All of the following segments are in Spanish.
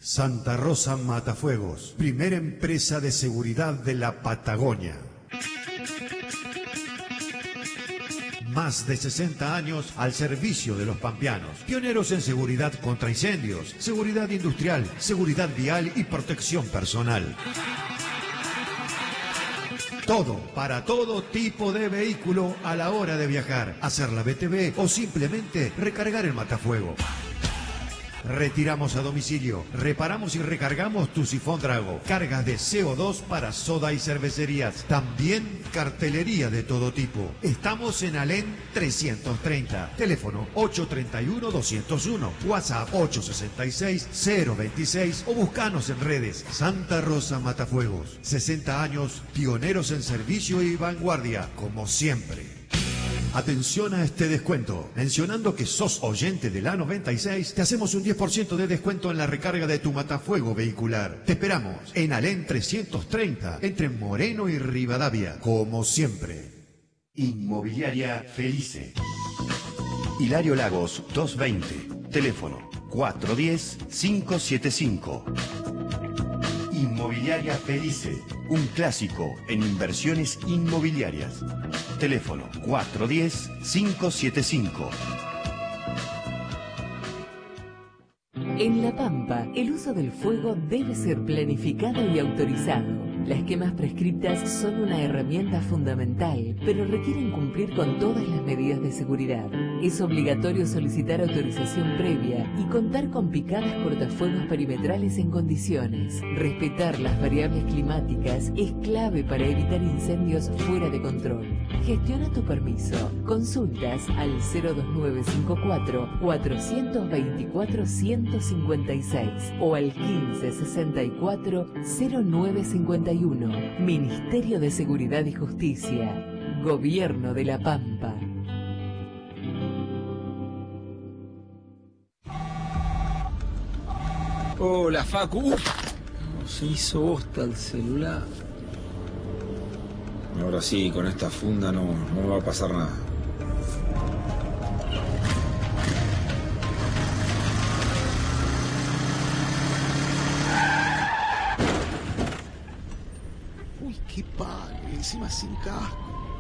Santa Rosa Matafuegos, primera empresa de seguridad de la Patagonia. Más de 60 años al servicio de los pampeanos. Pioneros en seguridad contra incendios, seguridad industrial, seguridad vial y protección personal. Todo, para todo tipo de vehículo a la hora de viajar, hacer la BTV o simplemente recargar el matafuego. Retiramos a domicilio, reparamos y recargamos tu sifón Drago, cargas de CO2 para soda y cervecerías, también cartelería de todo tipo. Estamos en Alén 330, teléfono 831-201, WhatsApp 866-026 o buscanos en redes. Santa Rosa Matafuegos, 60 años, pioneros en servicio y vanguardia, como siempre. Atención a este descuento. Mencionando que sos oyente de la 96, te hacemos un 10% de descuento en la recarga de tu matafuego vehicular. Te esperamos en Alén 330, entre Moreno y Rivadavia, como siempre. Inmobiliaria Felice. Hilario Lagos 220, teléfono 410-575. Inmobiliaria Felice, un clásico en inversiones inmobiliarias. Teléfono 410-575. En La Pampa, el uso del fuego debe ser planificado y autorizado. Las quemas prescriptas son una herramienta fundamental, pero requieren cumplir con todas las medidas de seguridad. Es obligatorio solicitar autorización previa y contar con picadas cortafuegos perimetrales en condiciones. Respetar las variables climáticas es clave para evitar incendios fuera de control. Gestiona tu permiso. Consultas al 02954-424-156 o al 1564-0951. Ministerio de Seguridad y Justicia. Gobierno de La Pampa. Hola, Facu. Se hizo bosta el celular. Ahora sí, con esta funda no me va a pasar nada. Uy, qué palo, encima sin casco.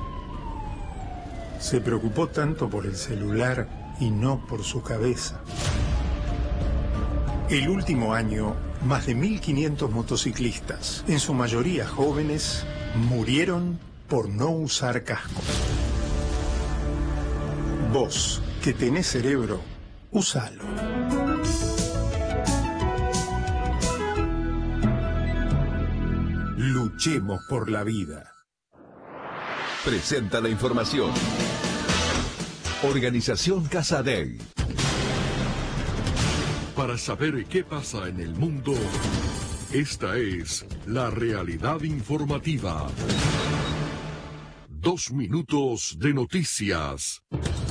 Se preocupó tanto por el celular y no por su cabeza. El último año, más de 1.500 motociclistas, en su mayoría jóvenes, murieron por no usar casco. Vos, que tenés cerebro, úsalo. Luchemos por la vida. Presenta la información. Organización Casa Day. Para saber qué pasa en el mundo, esta es la realidad informativa. 2 minutos de noticias.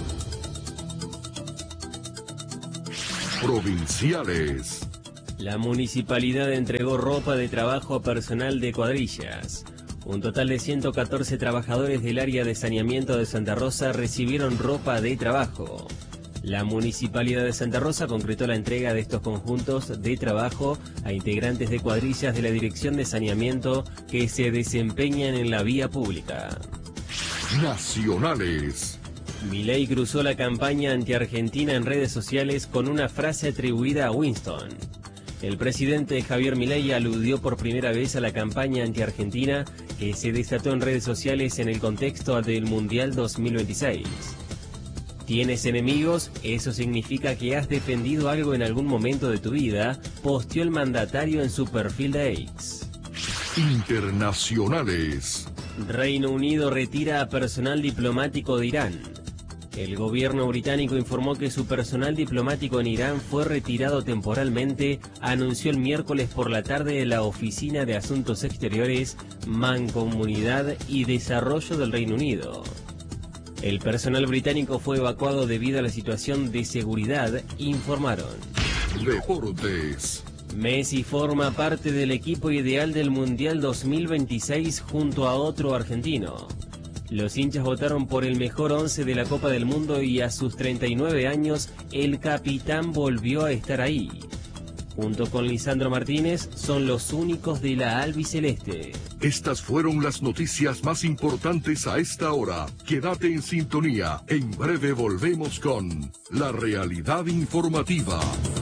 Provinciales. La municipalidad entregó ropa de trabajo a personal de cuadrillas. Un total de 114 trabajadores del área de saneamiento de Santa Rosa recibieron ropa de trabajo. La Municipalidad de Santa Rosa concretó la entrega de estos conjuntos de trabajo a integrantes de cuadrillas de la Dirección de Saneamiento que se desempeñan en la vía pública. Nacionales. Milei cruzó la campaña anti-argentina en redes sociales con una frase atribuida a Winston. El presidente Javier Milei aludió por primera vez a la campaña anti-argentina que se desató en redes sociales en el contexto del Mundial 2026. ¿Tienes enemigos? Eso significa que has defendido algo en algún momento de tu vida, posteó el mandatario en su perfil de X. Internacionales. Reino Unido retira a personal diplomático de Irán. El gobierno británico informó que su personal diplomático en Irán fue retirado temporalmente, anunció el miércoles por la tarde la Oficina de Asuntos Exteriores, Mancomunidad y Desarrollo del Reino Unido. El personal británico fue evacuado debido a la situación de seguridad, informaron. Deportes. Messi forma parte del equipo ideal del Mundial 2026 junto a otro argentino. Los hinchas votaron por el mejor 11 de la Copa del Mundo y a sus 39 años, el capitán volvió a estar ahí. Junto con Lisandro Martínez, son los únicos de la albiceleste. Estas fueron las noticias más importantes a esta hora. Quédate en sintonía. En breve volvemos con La Realidad Informativa.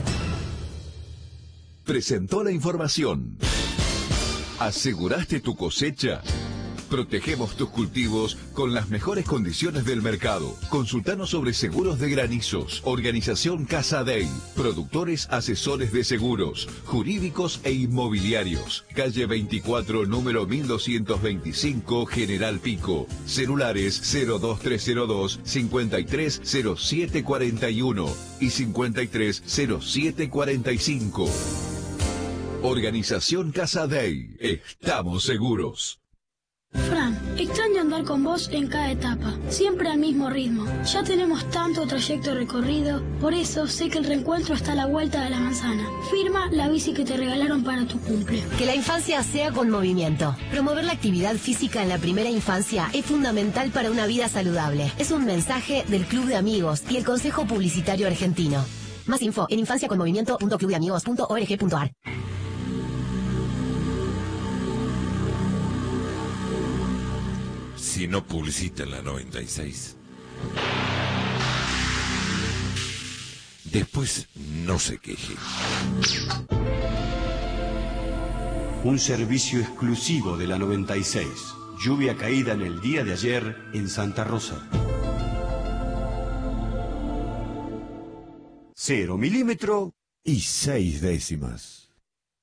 Presentó la información. ¿Aseguraste tu cosecha? Protegemos tus cultivos con las mejores condiciones del mercado. Consultanos sobre seguros de granizos. Organización Casa Dey. Productores asesores de seguros, jurídicos e inmobiliarios. Calle 24, número 1225, General Pico. Celulares 02302 530741 y 530745. Organización Casa Dey. Estamos seguros. Fran, extraño andar con vos en cada etapa, siempre al mismo ritmo. Ya tenemos tanto trayecto recorrido, por eso sé que el reencuentro está a la vuelta de la manzana. Firma la bici que te regalaron para tu cumple. Que la infancia sea con movimiento. Promover la actividad física en la primera infancia es fundamental para una vida saludable. Es un mensaje del Club de Amigos y el Consejo Publicitario Argentino. Más info en infanciaconmovimiento.clubdeamigos.org.ar. Si no publicita en la 96. Después no se queje. Un servicio exclusivo de la 96. Lluvia caída en el día de ayer en Santa Rosa. 0 milímetros y 6 décimas.